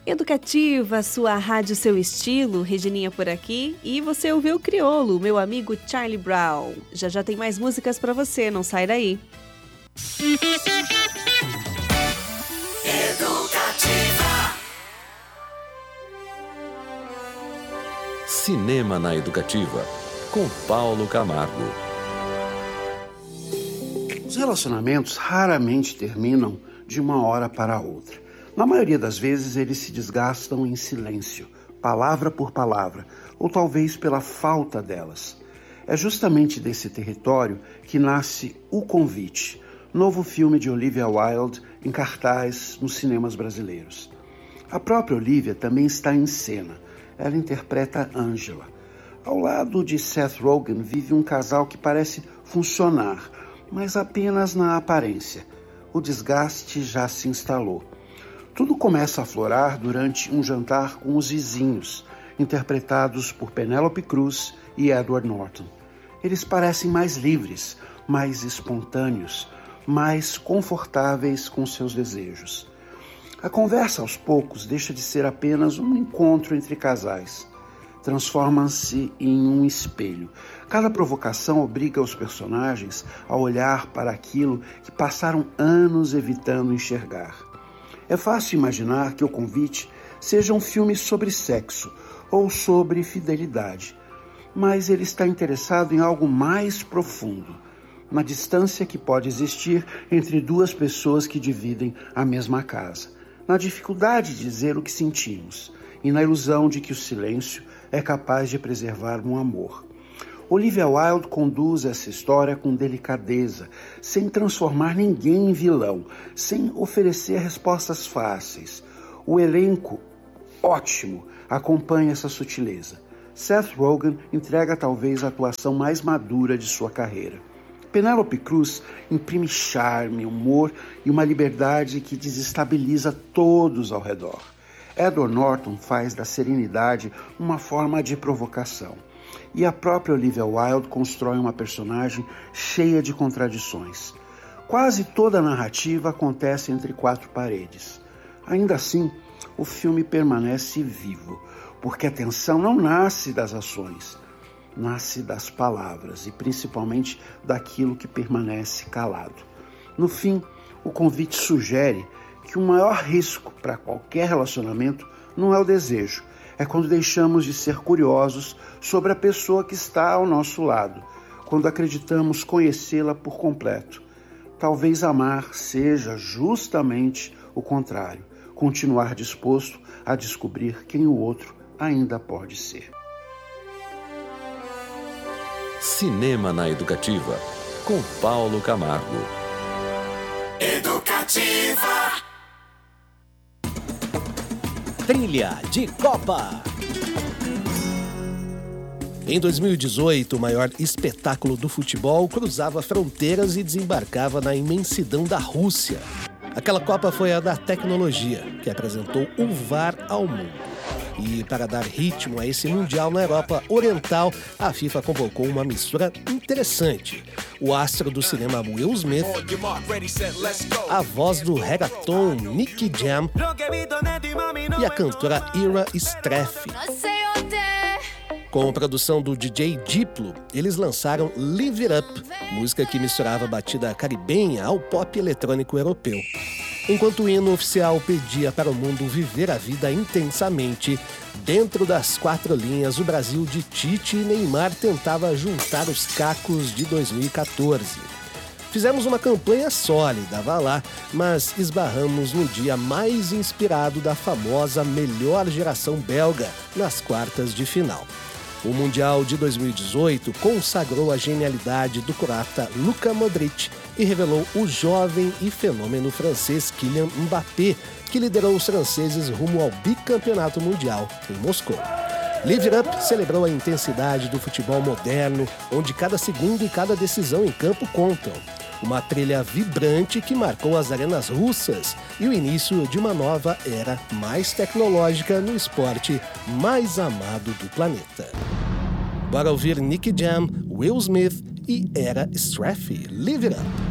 Educativa, sua rádio, seu estilo, Regininha por aqui. E você ouviu o Criolo, meu amigo Charlie Brown. Já já tem mais músicas pra você, não sai daí. Educativa. Cinema na Educativa, com Paulo Camargo. Os relacionamentos raramente terminam de uma hora para outra. Na maioria das vezes, eles se desgastam em silêncio, palavra por palavra, ou talvez pela falta delas. É justamente desse território que nasce O Convite, novo filme de Olivia Wilde em cartaz nos cinemas brasileiros. A própria Olivia também está em cena. Ela interpreta Angela. Ao lado de Seth Rogen vive um casal que parece funcionar, mas apenas na aparência. O desgaste já se instalou. Tudo começa a aflorar durante um jantar com os vizinhos, interpretados por Penélope Cruz e Edward Norton. Eles parecem mais livres, mais espontâneos, mais confortáveis com seus desejos. A conversa, aos poucos, deixa de ser apenas um encontro entre casais. Transforma-se em um espelho. Cada provocação obriga os personagens a olhar para aquilo que passaram anos evitando enxergar. É fácil imaginar que O Convite seja um filme sobre sexo ou sobre fidelidade, mas ele está interessado em algo mais profundo, na distância que pode existir entre duas pessoas que dividem a mesma casa, na dificuldade de dizer o que sentimos e na ilusão de que o silêncio é capaz de preservar um amor. Olivia Wilde conduz essa história com delicadeza, sem transformar ninguém em vilão, sem oferecer respostas fáceis. O elenco, ótimo, acompanha essa sutileza. Seth Rogen entrega talvez a atuação mais madura de sua carreira. Penélope Cruz imprime charme, humor e uma liberdade que desestabiliza todos ao redor. Edward Norton faz da serenidade uma forma de provocação. E a própria Olivia Wilde constrói uma personagem cheia de contradições. Quase toda a narrativa acontece entre quatro paredes. Ainda assim, o filme permanece vivo, porque a tensão não nasce das ações, nasce das palavras e principalmente daquilo que permanece calado. No fim, O Convite sugere que o maior risco para qualquer relacionamento não é o desejo, é quando deixamos de ser curiosos sobre a pessoa que está ao nosso lado, quando acreditamos conhecê-la por completo. Talvez amar seja justamente o contrário, continuar disposto a descobrir quem o outro ainda pode ser. Cinema na Educativa, com Paulo Camargo. Educativa. Trilha de Copa. Em 2018, o maior espetáculo do futebol cruzava fronteiras e desembarcava na imensidão da Rússia. Aquela Copa foi a da tecnologia, que apresentou o VAR ao mundo. E para dar ritmo a esse Mundial na Europa Oriental, a FIFA convocou uma mistura interessante. O astro do cinema Will Smith, a voz do reggaeton Nicky Jam e a cantora Ira Straff. Com produção do DJ Diplo, eles lançaram Live It Up, música que misturava a batida caribenha ao pop eletrônico europeu. Enquanto o hino oficial pedia para o mundo viver a vida intensamente, dentro das quatro linhas, o Brasil de Tite e Neymar tentava juntar os cacos de 2014. Fizemos uma campanha sólida, vá lá, mas esbarramos no dia mais inspirado da famosa melhor geração belga nas quartas de final. O Mundial de 2018 consagrou a genialidade do croata Luka Modric e revelou o jovem e fenômeno francês Kylian Mbappé, que liderou os franceses rumo ao bicampeonato mundial em Moscou. Live It Up celebrou a intensidade do futebol moderno, onde cada segundo e cada decisão em campo contam. Uma trilha vibrante que marcou as arenas russas e o início de uma nova era mais tecnológica no esporte mais amado do planeta. Bora ouvir Nicky Jam, Will Smith e Ira Straff, Live It Up.